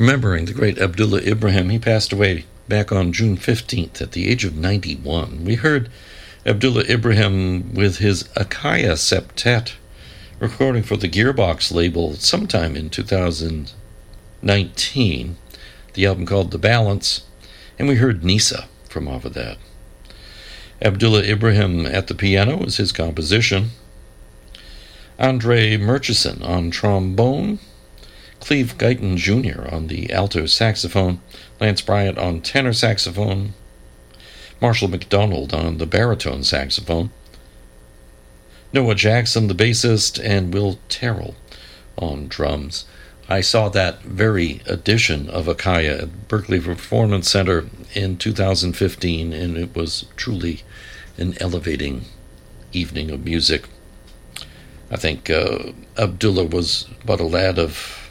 remembering the great Abdullah Ibrahim. He passed away back on June 15th at the age of 91. We heard Abdullah Ibrahim with his Akaya Septet, recording for the Gearbox label sometime in 2019, the album called The Balance, and we heard Nisa from off of that. Abdullah Ibrahim at the piano was his composition. Andre Murchison on trombone, Cleve Guyton Jr. on the alto saxophone, Lance Bryant on tenor saxophone, Marshall McDonald on the baritone saxophone, Noah Jackson, the bassist, and Will Terrell on drums. I saw that very edition of Akaya at Berkeley Performance Center in 2015, and it was truly an elevating evening of music. I think Abdullah was but a lad of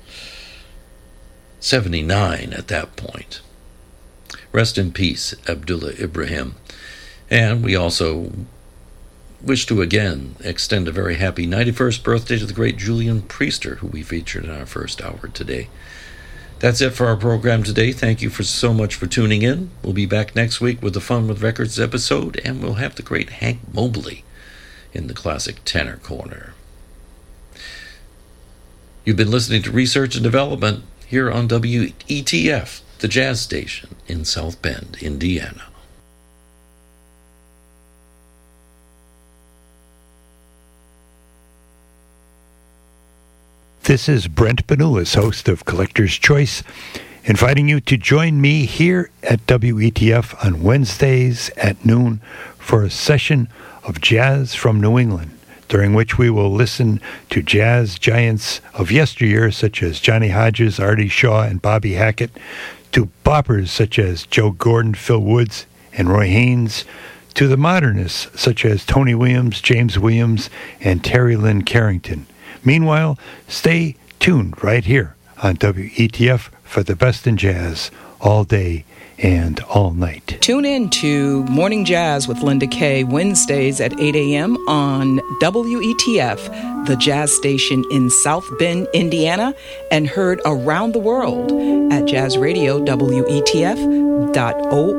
79 at that point. Rest in peace, Abdullah Ibrahim. And we also wish to again extend a very happy 91st birthday to the great Julian Priester, who we featured in our first hour today. That's it for our program today. Thank you so much for tuning in. We'll be back next week with the Fun with Records episode, and we'll have the great Hank Mobley in the Classic Tenor Corner. You've been listening to Research and Development here on WETF, the jazz station in South Bend, Indiana. This is Brent Benulis, host of Collector's Choice, inviting you to join me here at WETF on Wednesdays at noon for a session of Jazz from New England, during which we will listen to jazz giants of yesteryear such as Johnny Hodges, Artie Shaw, and Bobby Hackett, to boppers such as Joe Gordon, Phil Woods, and Roy Haynes, to the modernists such as Tony Williams, James Williams, and Terry Lynn Carrington. Meanwhile, stay tuned right here on WETF for the best in jazz all day and all night. Tune in to Morning Jazz with Linda Kay, Wednesdays at 8 a.m. on WETF, the jazz station in South Bend, Indiana, and heard around the world at jazzradio.wetf.org.